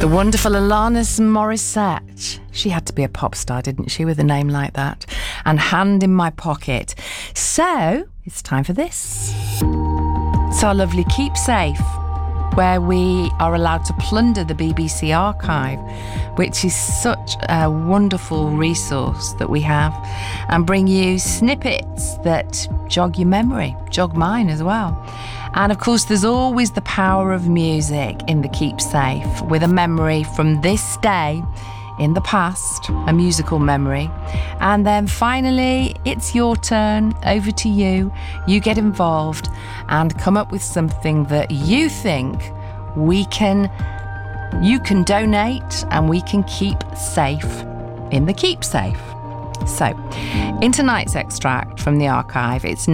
The wonderful Alanis Morissette. She had to be a pop star, didn't she, with a name like that? And Hand in My Pocket. So, it's time for this. It's our lovely Keep Safe, where we are allowed to plunder the BBC archive, which is such a wonderful resource that we have, and bring you snippets that jog your memory, jog mine as well. And of course, there's always the power of music in the Keep Safe, with a memory from this day in the past, a musical memory. And then finally, it's your turn, over to you. You get involved and come up with something that you think you can donate and we can keep safe in the Keep Safe. So, in tonight's extract from the archive, it's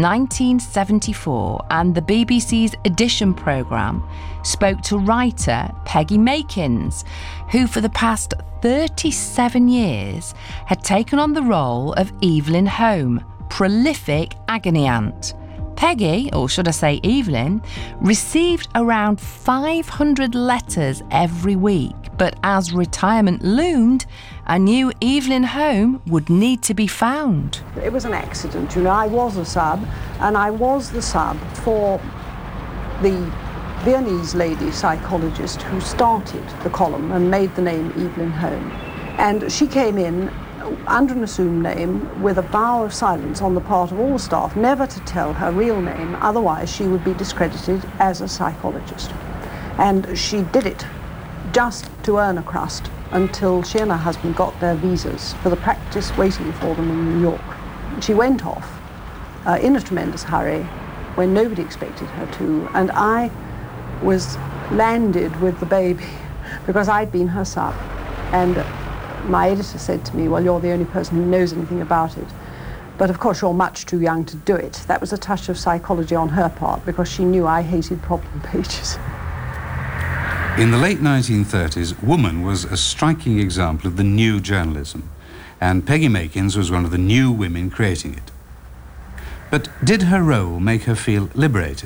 1974, and the BBC's Edition programme spoke to writer Peggy Makins, who for the past 37 years had taken on the role of Evelyn Home, prolific agony aunt. Peggy, or should I say Evelyn, received around 500 letters every week, but as retirement loomed, a new Evelyn Home would need to be found. It was an accident, you know. I was a sub, and I was the sub for the Viennese lady psychologist who started the column and made the name Evelyn Home. And she came in under an assumed name with a vow of silence on the part of all the staff, never to tell her real name, otherwise she would be discredited as a psychologist. And she did it just to earn a crust until she and her husband got their visas for the practice waiting for them in New York. She went off in a tremendous hurry when nobody expected her to, and I was landed with the baby because I'd been her sub. And my editor said to me, well, you're the only person who knows anything about it. But of course, you're much too young to do it. That was a touch of psychology on her part because she knew I hated problem pages. In the late 1930s, Woman was a striking example of the new journalism, and Peggy Makins was one of the new women creating it. But did her role make her feel liberated?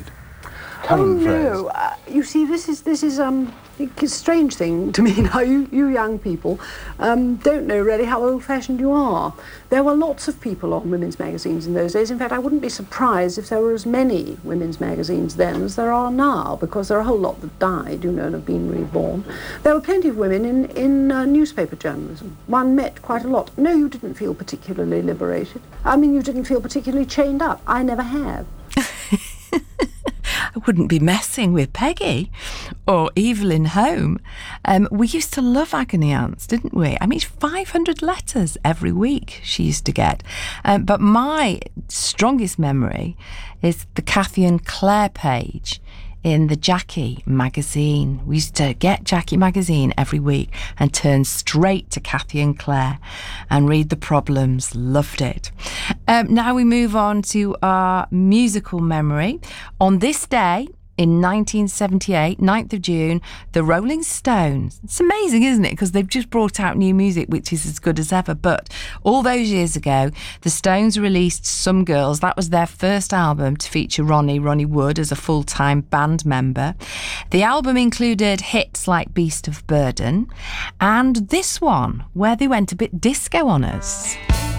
No. You see, this is a strange thing to me now. You young people don't know really how old-fashioned you are. There were lots of people on women's magazines in those days. In fact, I wouldn't be surprised if there were as many women's magazines then as there are now, because there are a whole lot that died, you know, and have been reborn. There were plenty of women in newspaper journalism. One met quite a lot. No, you didn't feel particularly liberated. I mean, you didn't feel particularly chained up. I never have. I wouldn't be messing with Peggy or Evelyn Home. We used to love agony aunts, didn't we? I mean, 500 letters every week she used to get. But my strongest memory is the Cathy and Claire page in the Jackie magazine. We used to get Jackie magazine every week and turn straight to Cathy and Claire and read the problems. Loved it. Now we move on to our musical memory. On this day, in 1978, 9th of June, the Rolling Stones. It's amazing, isn't it? Because they've just brought out new music, which is as good as ever. But all those years ago, the Stones released Some Girls. That was their first album to feature Ronnie Wood as a full-time band member. The album included hits like Beast of Burden and this one, where they went a bit disco on us.